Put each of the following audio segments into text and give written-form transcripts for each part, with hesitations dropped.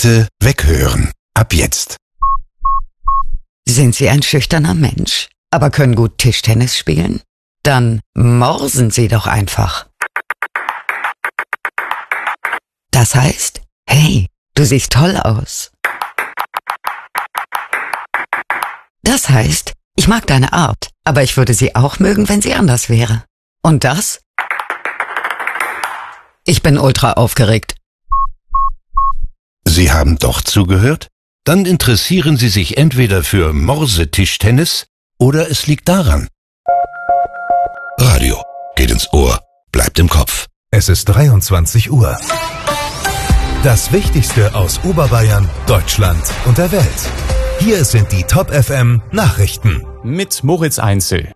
Bitte weghören. Ab jetzt. Sind Sie ein schüchterner Mensch, aber können gut Tischtennis spielen? Dann morsen Sie doch einfach. Das heißt, hey, du siehst toll aus. Das heißt, ich mag deine Art, aber ich würde sie auch mögen, wenn sie anders wäre. Und das? Ich bin ultra aufgeregt. Sie haben doch zugehört? Dann interessieren Sie sich entweder für Morsetischtennis oder es liegt daran. Radio geht ins Ohr, bleibt im Kopf. Es ist 23 Uhr. Das Wichtigste aus Oberbayern, Deutschland und der Welt. Hier sind die Top FM Nachrichten. Mit Moritz Einzel.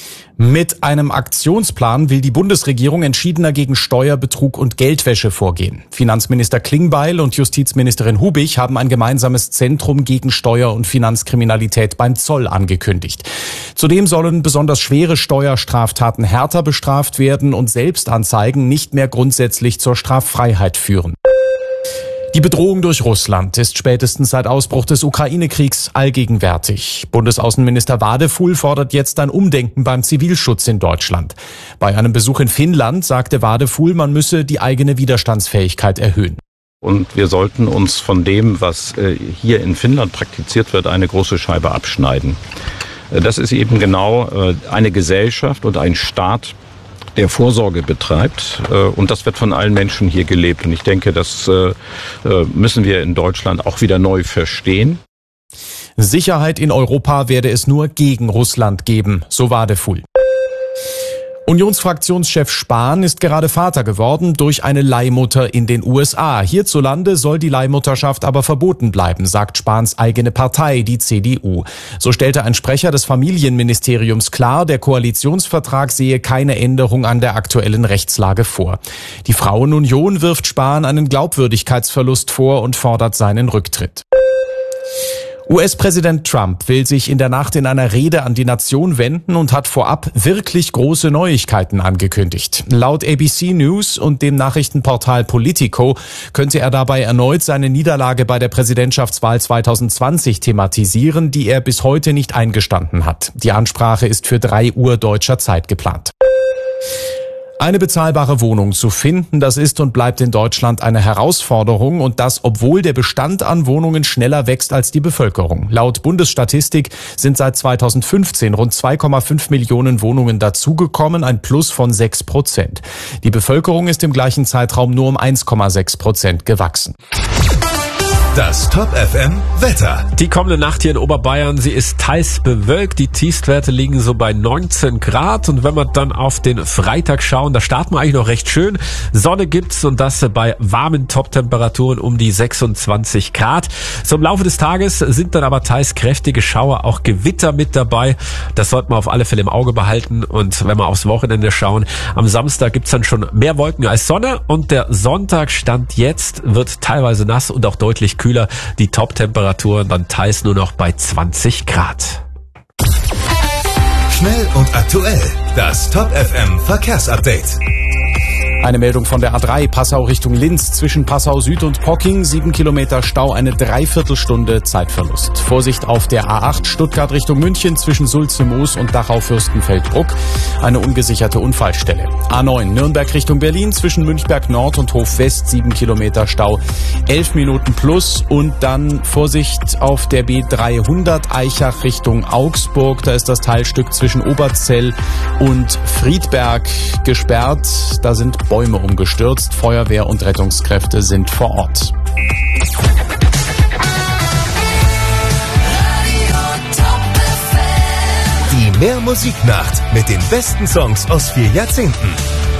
Mit einem Aktionsplan will die Bundesregierung entschiedener gegen Steuerbetrug und Geldwäsche vorgehen. Finanzminister Klingbeil und Justizministerin Hubig haben ein gemeinsames Zentrum gegen Steuer- und Finanzkriminalität beim Zoll angekündigt. Zudem sollen besonders schwere Steuerstraftaten härter bestraft werden und Selbstanzeigen nicht mehr grundsätzlich zur Straffreiheit führen. Die Bedrohung durch Russland ist spätestens seit Ausbruch des Ukraine-Kriegs allgegenwärtig. Bundesaußenminister Wadefuhl fordert jetzt ein Umdenken beim Zivilschutz in Deutschland. Bei einem Besuch in Finnland sagte Wadefuhl, man müsse die eigene Widerstandsfähigkeit erhöhen. Und wir sollten uns von dem, was hier in Finnland praktiziert wird, eine große Scheibe abschneiden. Das ist eben genau eine Gesellschaft und ein Staat, der Vorsorge betreibt, und das wird von allen Menschen hier gelebt. Und ich denke, das müssen wir in Deutschland auch wieder neu verstehen. Sicherheit in Europa werde es nur gegen Russland geben, so Wadefuhl. Unionsfraktionschef Spahn ist gerade Vater geworden durch eine Leihmutter in den USA. Hierzulande soll die Leihmutterschaft aber verboten bleiben, sagt Spahns eigene Partei, die CDU. So stellte ein Sprecher des Familienministeriums klar, der Koalitionsvertrag sehe keine Änderung an der aktuellen Rechtslage vor. Die Frauenunion wirft Spahn einen Glaubwürdigkeitsverlust vor und fordert seinen Rücktritt. US-Präsident Trump will sich in der Nacht in einer Rede an die Nation wenden und hat vorab wirklich große Neuigkeiten angekündigt. Laut ABC News und dem Nachrichtenportal Politico könnte er dabei erneut seine Niederlage bei der Präsidentschaftswahl 2020 thematisieren, die er bis heute nicht eingestanden hat. Die Ansprache ist für 3 Uhr deutscher Zeit geplant. Eine bezahlbare Wohnung zu finden, das ist und bleibt in Deutschland eine Herausforderung, und das, obwohl der Bestand an Wohnungen schneller wächst als die Bevölkerung. Laut Bundesstatistik sind seit 2015 rund 2,5 Millionen Wohnungen dazugekommen, ein Plus von 6%. Die Bevölkerung ist im gleichen Zeitraum nur um 1,6% gewachsen. Das Top FM Wetter. Die kommende Nacht hier in Oberbayern, sie ist teils bewölkt. Die Tiefstwerte liegen so bei 19 Grad. Und wenn wir dann auf den Freitag schauen, da starten wir eigentlich noch recht schön. Sonne gibt's, und das bei warmen Top-Temperaturen um die 26 Grad. So im Laufe des Tages sind dann aber teils kräftige Schauer, auch Gewitter mit dabei. Das sollte man auf alle Fälle im Auge behalten. Und wenn wir aufs Wochenende schauen, am Samstag gibt's dann schon mehr Wolken als Sonne. Und der Sonntag, Stand jetzt, wird teilweise nass und auch deutlich kühler. Die Top-Temperaturen dann teils nur noch bei 20 Grad. Schnell und aktuell. Das Top FM Verkehrsupdate. Eine Meldung von der A3 Passau Richtung Linz. Zwischen Passau Süd und Pocking 7 Kilometer Stau, eine Dreiviertelstunde Zeitverlust. Vorsicht auf der A8 Stuttgart Richtung München zwischen Sulze-Moos und Dachau-Fürstenfeldbruck. Eine ungesicherte Unfallstelle. A9 Nürnberg Richtung Berlin zwischen Münchberg Nord und Hof West 7 Kilometer Stau, 11 Minuten plus. Und dann Vorsicht auf der B300 Aichach Richtung Augsburg. Da ist das Teilstück zwischen Oberzell und Friedberg gesperrt. Da sind Bäume umgestürzt. Feuerwehr und Rettungskräfte sind vor Ort. Die Mehr Musiknacht mit den besten Songs aus 4 Jahrzehnten.